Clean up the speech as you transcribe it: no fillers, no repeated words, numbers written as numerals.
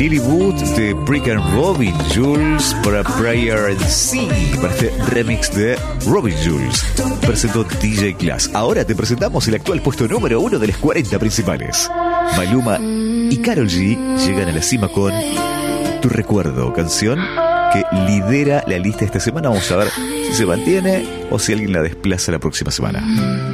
Lily Wood de Brick and Robin Jules para Prayer and Sea, para este remix de Robin Jules. Presentó DJ Class. Ahora te presentamos el actual puesto número 1 de las 40 principales. Maluma y Karol G llegan a la cima con Tu Recuerdo, canción que lidera la lista esta semana. Vamos a ver si se mantiene o si alguien la desplaza la próxima semana.